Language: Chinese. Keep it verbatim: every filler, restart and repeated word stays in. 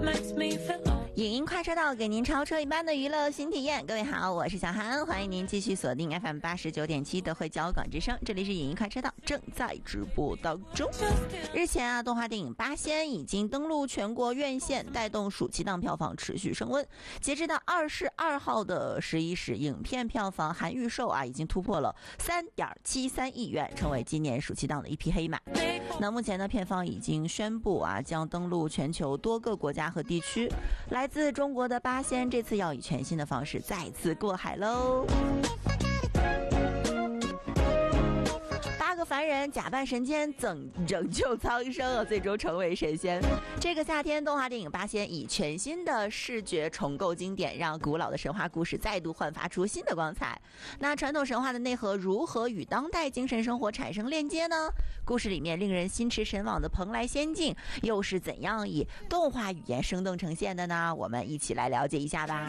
影音快车道给您超车一般的娱乐新体验。各位好，我是小韩，欢迎您继续锁定 F M 八十九点七德惠交广之声，这里是影音快车道，正在直播当中。日前啊，动画电影《八仙》已经登陆全国院线，带动暑期档票房持续升温。截至到二十二号的十一时，影片票房含预售啊，已经突破了三点七三亿元，成为今年暑期档的一匹黑马。那目前呢，片方已经宣布啊，将登陆全球多个国家和地区。来自中国的八仙这次要以全新的方式再次过海喽。八个凡人假扮神仙拯拯救苍生，最终成为神仙。这个夏天，动画电影《八仙》以全新的视觉重构经典，让古老的神话故事再度焕发出新的光彩。那传统神话的内核如何与当代精神生活产生链接呢？故事里面令人心驰神往的蓬莱仙境又是怎样以动画语言生动呈现的呢？我们一起来了解一下吧。